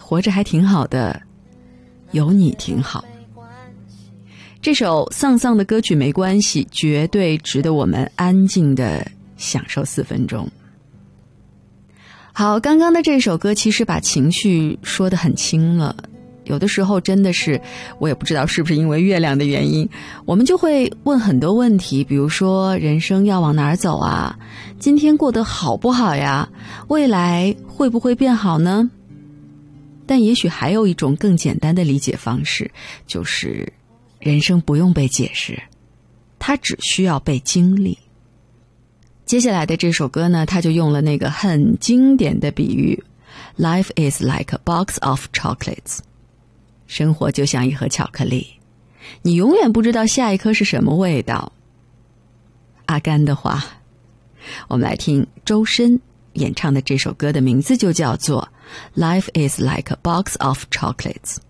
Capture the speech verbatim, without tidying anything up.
活着还挺好的，有你挺好。这首丧丧的歌曲没关系，绝对值得我们安静地享受四分钟。好，刚刚的这首歌其实把情绪说得很轻了，有的时候真的是，我也不知道是不是因为月亮的原因，我们就会问很多问题，比如说人生要往哪儿走啊？今天过得好不好呀？未来会不会变好呢？但也许还有一种更简单的理解方式，就是人生不用被解释，它只需要被经历。接下来的这首歌呢，它就用了那个很经典的比喻 Life is like a box of chocolates， 生活就像一盒巧克力，你永远不知道下一颗是什么味道。阿甘的话，我们来听周深演唱的这首歌的名字就叫做 Life is like a box of chocolates。